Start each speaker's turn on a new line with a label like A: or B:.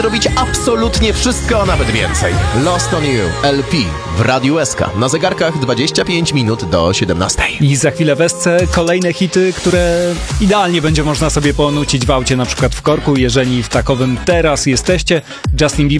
A: robić absolutnie wszystko, a nawet więcej. Lost on You, LP w Radiu SK. Na zegarkach 25 minut do 17.
B: I za chwilę w SC kolejne hity, które idealnie będzie można sobie ponucić w aucie, na przykład w korku, jeżeli w takowym teraz jesteście. Justin Bieber